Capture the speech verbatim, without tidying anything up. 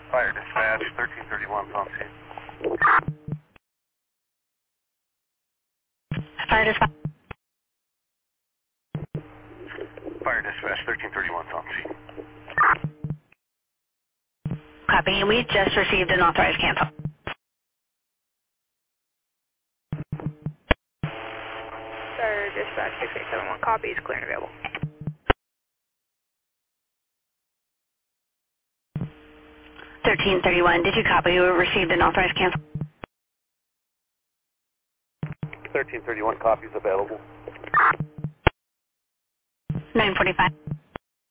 Fire dispatch, thirteen thirty-one, on scene. Fire dispatch. Fire dispatch, thirteen thirty-one, on scene. Copy. We just received an authorized cancel. Fire dispatch, six eight seven one, copy, is clear and available. thirteen thirty-one, did you copy? We received an authorized cancel. thirteen thirty-one, copies available. nine forty-five.